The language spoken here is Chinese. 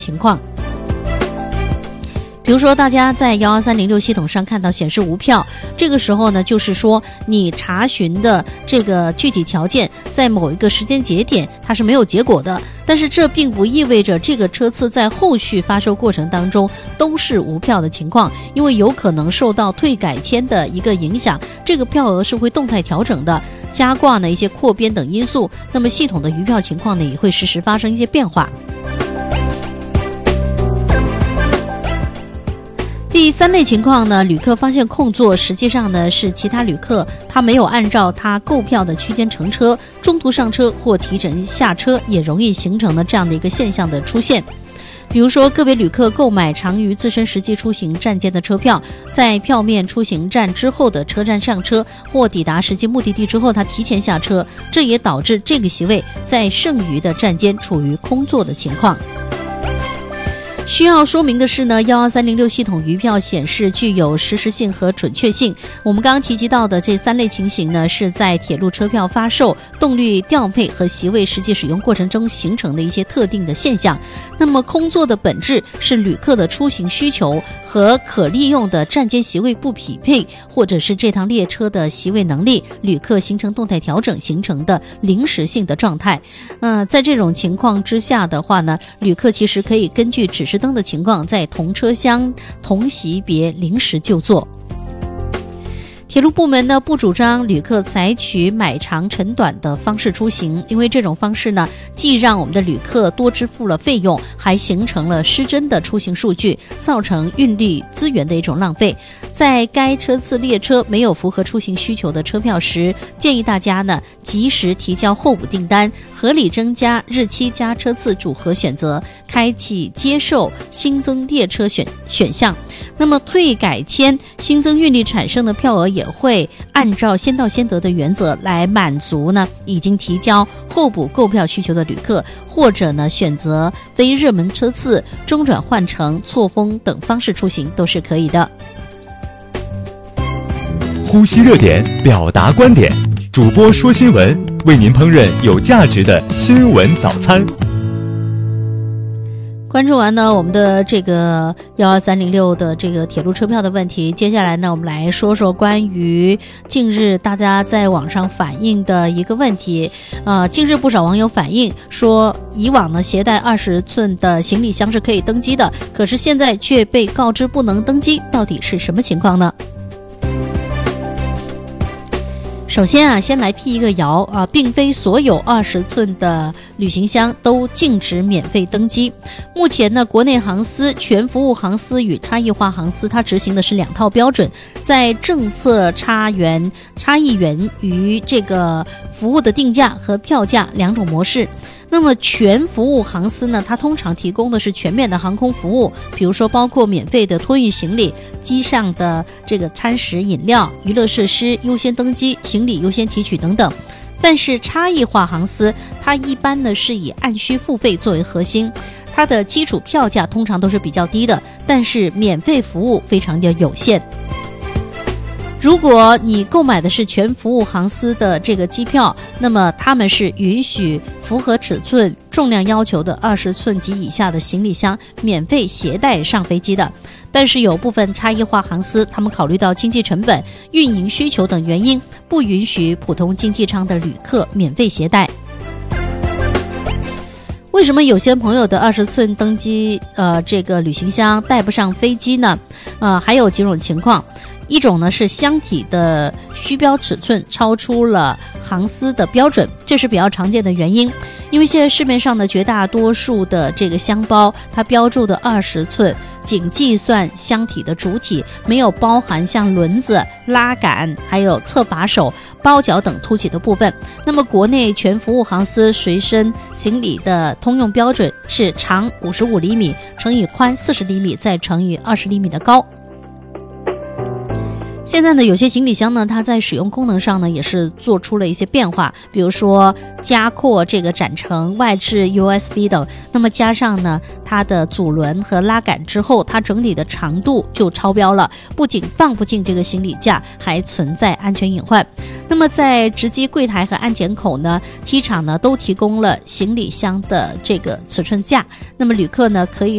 情况。比如说大家在12306系统上看到显示无票，这个时候呢就是说你查询的这个具体条件在某一个时间节点它是没有结果的，但是这并不意味着这个车次在后续发售过程当中都是无票的情况，因为有可能受到退改签的一个影响，这个票额是会动态调整的，加挂呢一些扩编等因素，那么系统的余票情况呢也会实时发生一些变化。第三类情况呢，旅客发现空座，实际上呢是其他旅客他没有按照他购票的区间乘车，中途上车或提前下车，也容易形成了这样的一个现象的出现。比如说个别旅客购买长于自身实际出行站间的车票，在票面出行站之后的车站上车，或抵达实际目的地之后他提前下车，这也导致这个席位在剩余的站间处于空座的情况。需要说明的是呢，12306系统余票显示具有实时性和准确性。我们刚刚提及到的这三类情形呢，是在铁路车票发售、动力调配和席位实际使用过程中形成的一些特定的现象。那么空座的本质是旅客的出行需求和可利用的站间席位不匹配，或者是这趟列车的席位能力，旅客形成动态调整形成的临时性的状态。在这种情况之下的话呢，旅客其实可以根据指示灯的情况，在同车厢同席别临时就座。铁路部门呢不主张旅客采取买长乘短的方式出行，因为这种方式呢既让我们的旅客多支付了费用，还形成了失真的出行数据，造成运力资源的一种浪费。在该车次列车没有符合出行需求的车票时，建议大家呢及时提交候补订单，合理增加日期加车次组合选择，开启接受新增列车选项。那么退改签新增运力产生的票额也会按照先到先得的原则来满足呢已经提交候补购票需求的旅客，或者呢选择非热门车次、中转换乘、错峰等方式出行都是可以的。 呼吸热点，表达观点，主播说新闻，为您烹饪有价值的新闻早餐。 关注完呢我们的这个12306的这个铁路车票的问题，接下来呢我们来说说关于近日大家在网上反映的一个问题。近日不少网友反映说，以往呢携带20寸的行李箱是可以登机的，可是现在却被告知不能登机，到底是什么情况呢？首先先来辟一个谣并非所有20寸的旅行箱都禁止免费登机。目前呢，国内航司、全服务航司与差异化航司它执行的是两套标准，在政策差异源于这个服务的定价和票价两种模式。那么全服务航司呢，它通常提供的是全面的航空服务，比如说包括免费的托运行李、机上的这个餐食饮料、娱乐设施、优先登机、行李优先提取等等。但是差异化航司它一般呢是以按需付费作为核心，它的基础票价通常都是比较低的，但是免费服务非常的有限。如果你购买的是全服务航司的这个机票，那么他们是允许符合尺寸、重量要求的20寸及以下的行李箱免费携带上飞机的。但是有部分差异化航司，他们考虑到经济成本、运营需求等原因，不允许普通经济舱的旅客免费携带。为什么有些朋友的20寸登机这个旅行箱带不上飞机呢？还有几种情况。一种呢是箱体的虚标尺寸超出了航司的标准，这是比较常见的原因。因为现在市面上的绝大多数的这个箱包，它标注的20寸仅计算箱体的主体，没有包含像轮子、拉杆还有侧把手、包角等凸起的部分。那么国内全服务航司随身行李的通用标准是长55厘米乘以宽40厘米再乘以20厘米的高。现在呢，有些行李箱呢，它在使用功能上呢，也是做出了一些变化，比如说加扩这个展程、外置 USB 等。那么加上呢，它的阻轮和拉杆之后，它整体的长度就超标了，不仅放不进这个行李架，还存在安全隐患。那么在值机柜台和安检口呢，机场呢都提供了行李箱的这个尺寸架，那么旅客呢可以